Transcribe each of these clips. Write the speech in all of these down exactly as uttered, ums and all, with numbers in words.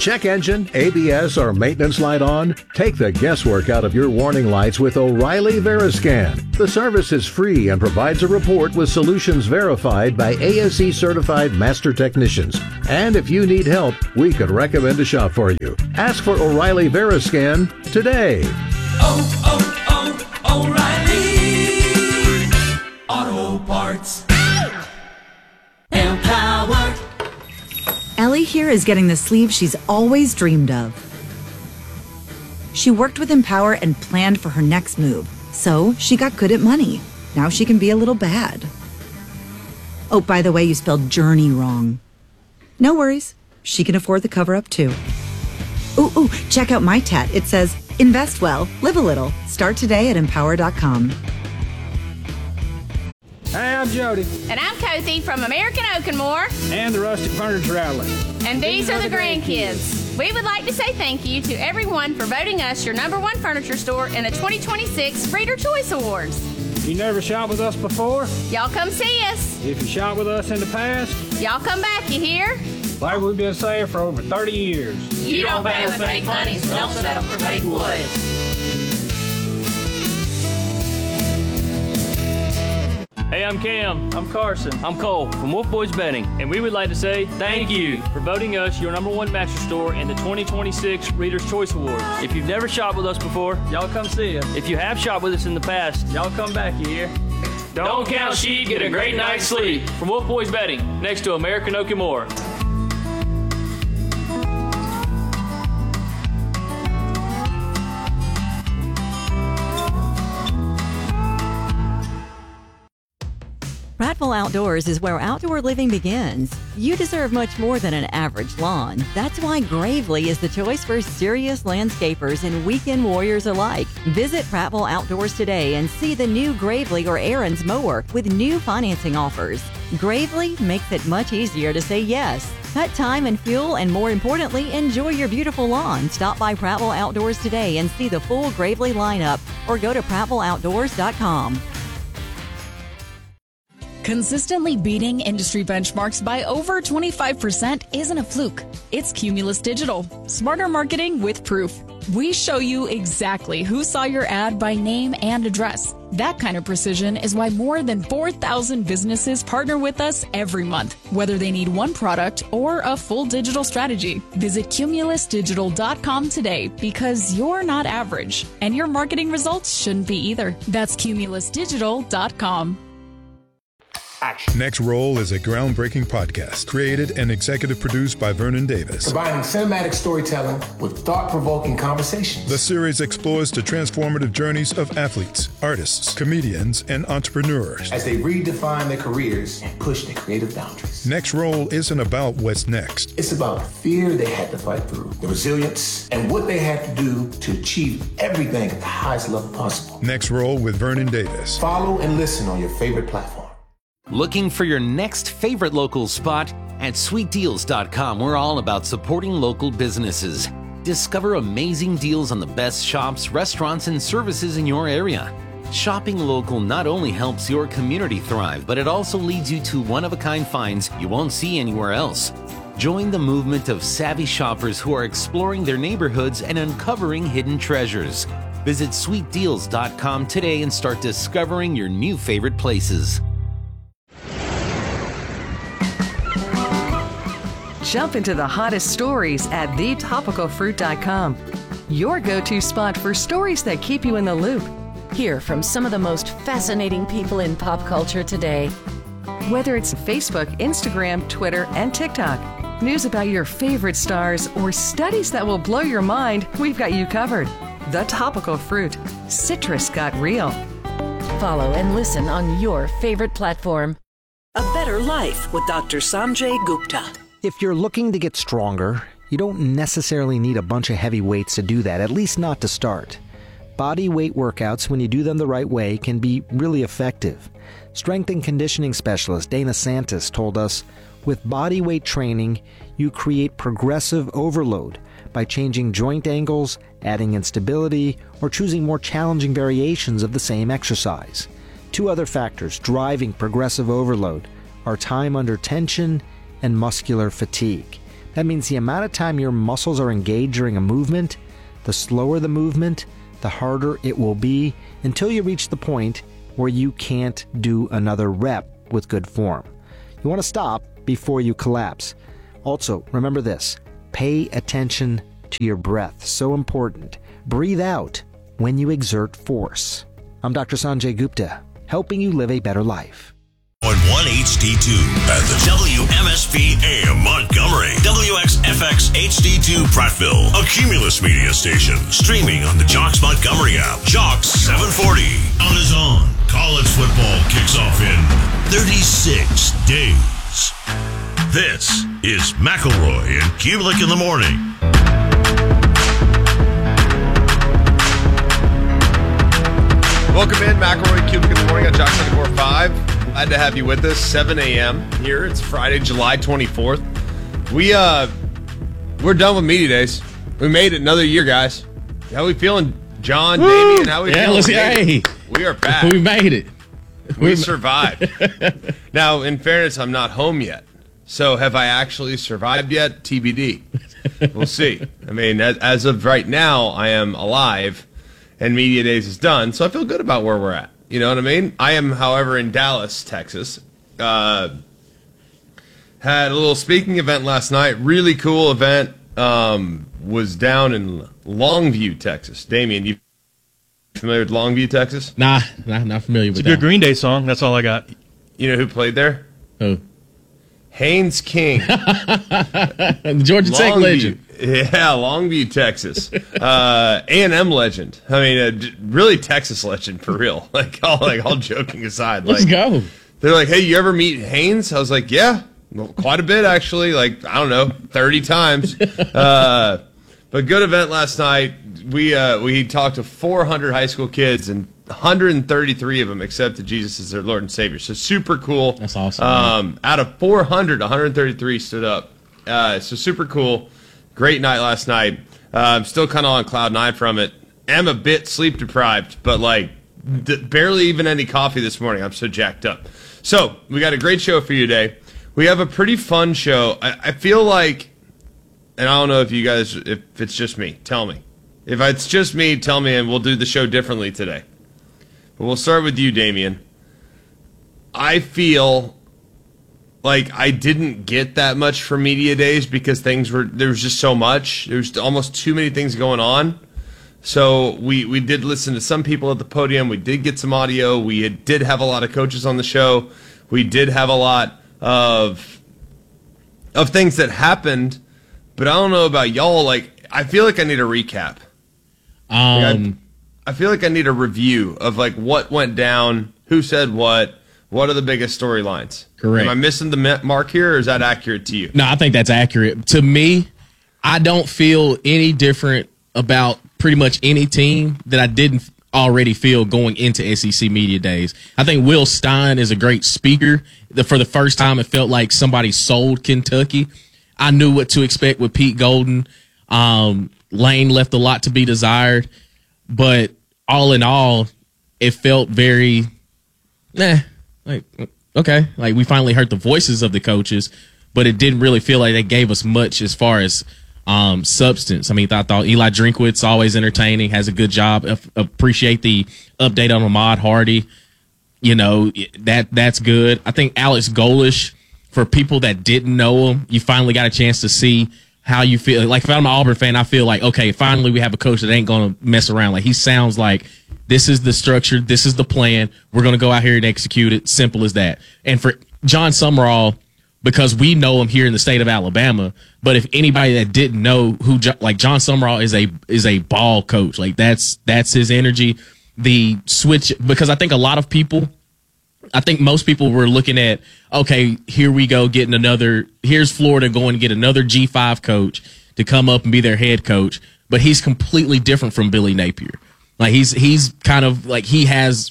check engine, A B S, or maintenance light on? Take the guesswork out of your warning lights with O'Reilly Veriscan. The service is free and provides a report with solutions verified by A S E certified master technicians. And if you need help, we could recommend a shop for you. Ask for O'Reilly Veriscan today. Oh, oh, oh, O'Reilly Auto Parts. Empower. Ellie here is getting the sleeve she's always dreamed of. She worked with Empower and planned for her next move, so she got good at money. Now she can be a little bad. Oh, by the way, you spelled journey wrong. No worries. She can afford the cover-up too. Ooh, ooh, check out my tat. It says, invest well, live a little. Start today at empower dot com. Hey, I'm Jody. And I'm Cozy from American Oak and More. And the Rustic Furniture Outlet. And these are the grandkids. We would like to say thank you to everyone for voting us your number one furniture store in the twenty twenty-six Reader Choice Awards. You never shopped with us before? Y'all come see us. If you shopped with us in the past? Y'all come back, you hear? Like we've been saying for over thirty years. You don't pay with fake money, so don't settle for fake wood. Hey, I'm Cam. I'm Carson. I'm Cole from Wolf Boys Betting, and we would like to say thank you for voting us your number one mattress store in the twenty twenty-six Reader's Choice Awards. If you've never shopped with us before, y'all come see us. If you have shopped with us in the past, y'all come back, you hear? Don't, Don't count sheep, get a great night's sleep. From Wolf Boys Betting, next to American Oak and More. Prattville Outdoors is where outdoor living begins. You deserve much more than an average lawn. That's why Gravely is the choice for serious landscapers and weekend warriors alike. Visit Prattville Outdoors today and see the new Gravely or Aaron's mower with new financing offers. Gravely makes it much easier to say yes. Cut time and fuel, and more importantly, enjoy your beautiful lawn. Stop by Prattville Outdoors today and see the full Gravely lineup, or go to prattville outdoors dot com. Consistently beating industry benchmarks by over twenty-five percent isn't a fluke. It's Cumulus Digital. Smarter marketing with proof. We show you exactly who saw your ad by name and address. That kind of precision is why more than four thousand businesses partner with us every month, whether they need one product or a full digital strategy. Visit cumulus digital dot com today, because you're not average, and your marketing results shouldn't be either. That's cumulus digital dot com. Action. Next Roll is a groundbreaking podcast created and executive produced by Vernon Davis. Combining cinematic storytelling with thought-provoking conversations. The series explores the transformative journeys of athletes, artists, comedians, and entrepreneurs as they redefine their careers and push their creative boundaries. Next Roll isn't about what's next. It's about the fear they had to fight through, the resilience, and what they had to do to achieve everything at the highest level possible. Next Roll with Vernon Davis. Follow and listen on your favorite platform. Looking for your next favorite local spot? At sweet deals dot com, we're all about supporting local businesses. Discover amazing deals on the best shops, restaurants, and services in your area. Shopping local not only helps your community thrive, but it also leads you to one-of-a-kind finds you won't see anywhere else. Join the movement of savvy shoppers who are exploring their neighborhoods and uncovering hidden treasures. Visit sweet deals dot com today and start discovering your new favorite places. Jump into the hottest stories at the topical fruit dot com. Your go-to spot for stories that keep you in the loop. Hear from some of the most fascinating people in pop culture today. Whether it's Facebook, Instagram, Twitter, and TikTok, news about your favorite stars, or studies that will blow your mind, we've got you covered. The Topical Fruit. Citrus got real. Follow and listen on your favorite platform. A Better Life with Doctor Sanjay Gupta. If you're looking to get stronger, you don't necessarily need a bunch of heavy weights to do that, at least not to start. Body weight workouts, when you do them the right way, can be really effective. Strength and conditioning specialist Dana Santis told us, with body weight training, you create progressive overload by changing joint angles, adding instability, or choosing more challenging variations of the same exercise. Two other factors driving progressive overload are time under tension and muscular fatigue. That means the amount of time your muscles are engaged during a movement, the slower the movement, the harder it will be until you reach the point where you can't do another rep with good form. You want to stop before you collapse. Also, remember this, pay attention to your breath. So important. Breathe out when you exert force. I'm Doctor Sanjay Gupta, helping you live a better life. On one H D two at the W M S P A M Montgomery, W X F X H D two Prattville, a Cumulus media station, streaming on the Jocks Montgomery app. Jocks seven forty on his own. College football kicks off in thirty-six days. This is McElroy and Kubelik in the morning. Welcome in, McElroy, Kubelik in the morning on Jocks ninety-four point five. Glad to have you with us. seven a.m. here. It's Friday, July twenty-fourth. We uh, we're done with media days. We made it another year, guys. How we feeling, John, Woo! Damien? How we yeah, feeling? Let's, hey, we are back. We made it. We we survived. Now, in fairness, I'm not home yet. So, have I actually survived yet? T B D. We'll see. I mean, as, as of right now, I am alive, and media days is done. So I feel good about where we're at. You know what I mean? I am, however, in Dallas, Texas. Uh, had a little speaking event last night. Really cool event. Um, was down in Longview, Texas. Damien, you familiar with Longview, Texas? Nah, nah not familiar it's with that. that. It's a good Green Day song. That's all I got. You know who played there? Who? Haynes King. The Georgia Tech legend. Yeah, Longview, Texas. Uh, A and M legend. I mean, uh, really Texas legend for real. Like all, like all joking aside. Let's like, go. They're like, hey, you ever meet Haynes? I was like, yeah, well, quite a bit actually. Like I don't know, thirty times. Uh, but good event last night. We uh, we talked to four hundred high school kids, and one hundred thirty-three of them accepted Jesus as their Lord and Savior. So super cool. That's awesome. Um, out of four hundred, one hundred thirty-three stood up. Uh, so super cool. Great night last night. Uh, I'm still kind of on cloud nine from it. Am a bit sleep deprived, but like d- barely even any coffee this morning. I'm so jacked up. So we got a great show for you today. We have a pretty fun show. I, I feel like, and I don't know if you guys, if it's just me, tell me. If it's just me, tell me, and we'll do the show differently today. But we'll start with you, Damien. I feel like I didn't get that much from media days because things were, there was just so much. There was almost too many things going on. So we, we did listen to some people at the podium. We did get some audio. We had, did have a lot of coaches on the show. We did have a lot of of things that happened. But I don't know about y'all. Like, I feel like I need a recap. Um, like I, I feel like I need a review of like what went down, who said what, what are the biggest storylines. Correct. Am I missing the mark here, or is that accurate to you? No, I think that's accurate. To me, I don't feel any different about pretty much any team that I didn't already feel going into S E C Media Days. I think Will Stein is a great speaker. The, for the first time, it felt like somebody sold Kentucky. I knew what to expect with Pete Golden. Um, Lane left a lot to be desired. But all in all, it felt very, eh, like, okay. Like, we finally heard the voices of the coaches, but it didn't really feel like they gave us much as far as um, substance. I mean, I thought Eli Drinkwitz, always entertaining, has a good job. I appreciate the update on Ahmad Hardy. You know, that that's good. I think Alex Golish, for people that didn't know him, you finally got a chance to see how you feel. Like, if I'm an Auburn fan, I feel like, okay, finally we have a coach that ain't going to mess around. Like, he sounds like this is the structure, this is the plan. We're going to go out here and execute it. Simple as that. And for John Summerall, because we know him here in the state of Alabama, but if anybody that didn't know who, like, John Summerall is a is a ball coach. Like, that's that's his energy. The switch, because I think a lot of people, I think most people were looking at, okay, here we go getting another, here's Florida going to get another G five coach to come up and be their head coach, but he's completely different from Billy Napier. Like, he's he's kind of like, he has,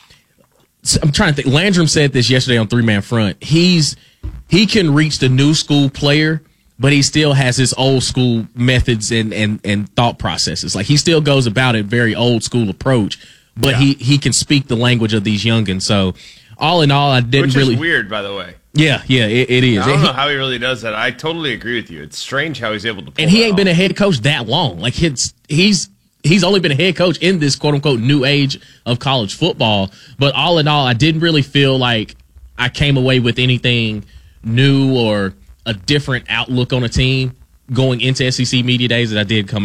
I'm trying to think, Landrum said this yesterday on Three Man Front. He's, he can reach the new school player, but he still has his old school methods and, and, and thought processes. Like, he still goes about it very old school approach, but yeah. he, he can speak the language of these youngins. So all in all, I didn't Which really. Which is weird, by the way. Yeah, yeah, it, it is. I don't He- know how he really does that. I totally agree with you. It's strange how he's able to pull and he that ain't off. been a head coach that long. Like it's he's he's only been a head coach in this quote unquote new age of college football. But all in all, I didn't really feel like I came away with anything new or a different outlook on a team going into S E C Media Days that I did coming